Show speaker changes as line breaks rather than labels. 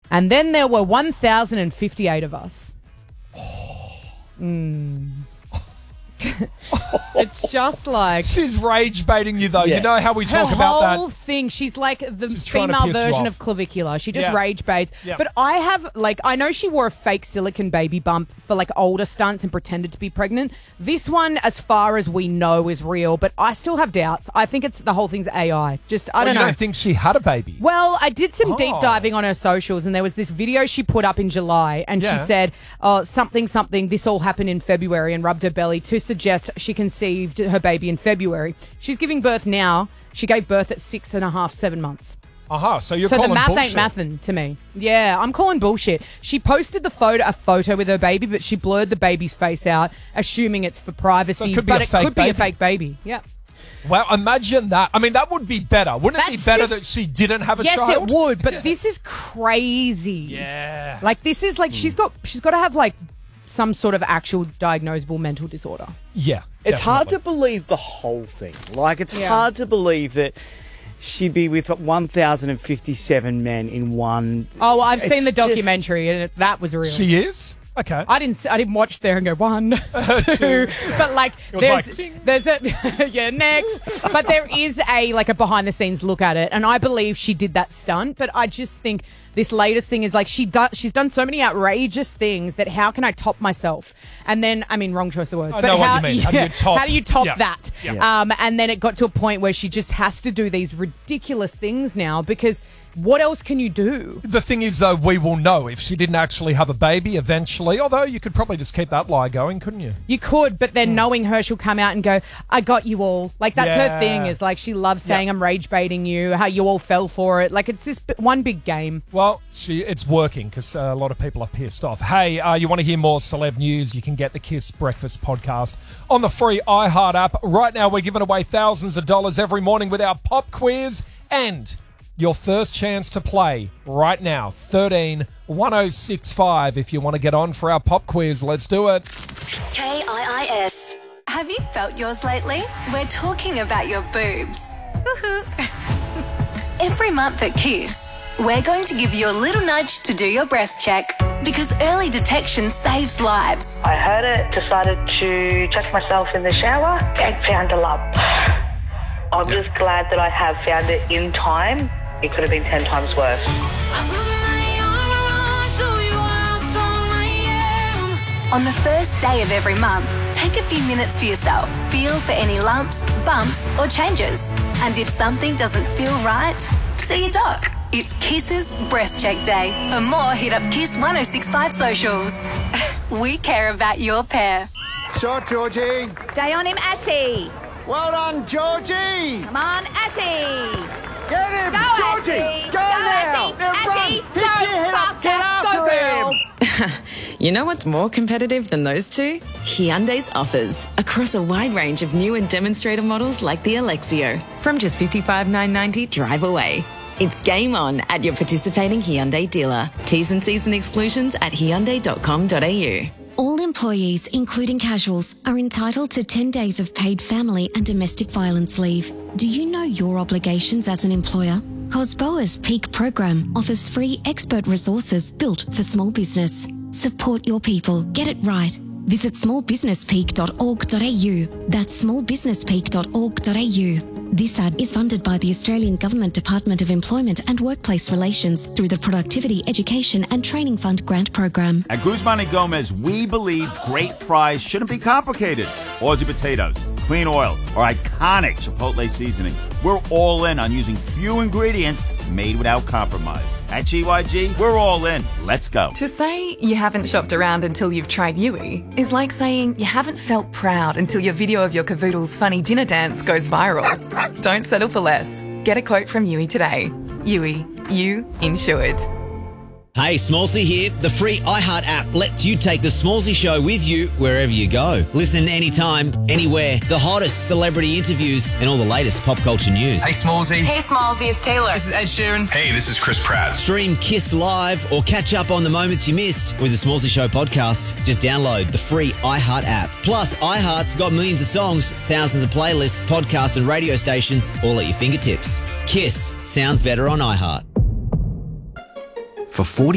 And then there were 1,058 of us. It's just like...
She's rage baiting you, though.
Yeah.
You know how we talk
her
about that.
whole thing, she's like the
She's trying to
female
piss you
version
off.
of Clavicular. She just
Yeah.
rage baits.
Yeah.
But I have, like, I know she wore a fake silicone baby bump for, like, older stunts and pretended to be pregnant. This one, as far as we know, is real, but I still have doubts. I think the whole thing's AI. Just, I don't know.
You don't think she had a baby?
Well, I did some deep
Oh.
diving on her socials, and there was this video she put up in July, and
Yeah.
she said, something, this all happened in February, and rubbed her belly to suggest she conceived her baby in February. She's giving birth now. She gave birth at 6.5, 7 months.
So you're
So the
calling
math
bullshit.
ain't mathin' to me. Yeah, I'm calling bullshit. She posted a photo with her baby, but she blurred the baby's face out, assuming it's for privacy.
So it could be
but
a
it
fake
could be
baby.
a fake baby. Yeah.
Well, imagine that. I mean, that would be better. Wouldn't it
That's
be better
just-
that she didn't have a
Yes,
child?
it would. But this is crazy.
Yeah.
Like, this is like she's got to have like some sort of actual diagnosable mental disorder.
Yeah.
It's hard to
definitely.
believe the whole thing. Like, it's
Yeah.
hard to believe that she'd be with 1,057 men in one.
Oh, I've
It's
seen the
just-
documentary and that was real.
She is? Okay.
I didn't watch there and go 1, 2, but like
was
there's
like, ding.
there's a yeah next, but there is a like a behind the scenes look at it, and I believe she did that stunt, but I just think this latest thing is like she's done so many outrageous things that how can I top myself? And then I mean wrong choice of words,
I
but
know what
how,
you mean. How do you top-
how do you top
Yeah.
that?
Yeah.
And then it got to a point where she just has to do these ridiculous things now because what else can you do?
The thing is, though, we will know if she didn't actually have a baby eventually, although you could probably just keep that lie going, couldn't you?
You could, but then knowing her, she'll come out and go, I got you all. Like, that's
Yeah.
her thing, is like she loves saying
Yeah.
I'm rage baiting you, how you all fell for it. Like, it's this one big game.
Well, it's working because a lot of people are pissed off. Hey, you want to hear more celeb news? You can get the Kiss Breakfast podcast on the free iHeart app. Right now, we're giving away thousands of dollars every morning with our pop quiz and your first chance to play right now, 13-1065 if you want to get on for our pop quiz. Let's do it.
KIIS. Have you felt yours lately? We're talking about your boobs. Woohoo. Every month at Kiss, we're going to give you a little nudge to do your breast check because early detection saves lives.
I heard it, decided to check myself in the shower and found a lump. I'm just glad that I have found it in time. It could have been 10 times worse.
On the first day of every month, take a few minutes for yourself. Feel for any lumps, bumps, or changes. And if something doesn't feel right, see your doc. It's Kiss's Breast Check Day. For more, hit up Kiss 1065 socials. We care about your pair.
Shot, Georgie.
Stay on him, Ashy.
Well done, Georgie.
Come on, Ashy.
Get him,
Go,
Georgie.
Ashy.
Go now.
Ashy.
Now
Ashy.
run. Pick
Go
your head up. Get
faster. Go,
after
girl.
him.
You know what's more competitive than those two? Hyundai's offers across a wide range of new and demonstrator models like the Alexio. From just $55,990 drive away. It's game on at your participating Hyundai dealer. T's and C's and exclusions at hyundai.com.au.
All employees, including casuals, are entitled to 10 days of paid family and domestic violence leave. Do you know your obligations as an employer? COSBOA's Peak program offers free expert resources built for small business. Support your people. Get it right. Visit smallbusinesspeak.org.au. That's smallbusinesspeak.org.au. This ad is funded by the Australian Government Department of Employment and Workplace Relations through the Productivity, Education and Training Fund grant program.
At Guzman and Gomez, we believe great fries shouldn't be complicated. Aussie potatoes, clean oil, or iconic Chipotle seasoning. We're all in on using few ingredients made without compromise. At GYG, we're all in. Let's go.
To say you haven't shopped around until you've tried Yui is like saying you haven't felt proud until your video of your cavoodle's funny dinner dance goes viral. Don't settle for less. Get a quote from Yui today. Yui, you insured.
Hey, Smallsy here. The free iHeart app lets you take the Smallsy show with you wherever you go. Listen anytime, anywhere. The hottest celebrity interviews and all the latest pop culture news.
Hey, Smallsy.
Hey, Smallsy, it's Taylor.
This is Ed Sheeran. Hey, this is Chris Pratt.
Stream Kiss Live or catch up on the moments you missed with the Smallsy Show podcast. Just download the free iHeart app. Plus, iHeart's got millions of songs, thousands of playlists, podcasts and radio stations all at your fingertips. Kiss sounds better on iHeart.
For 40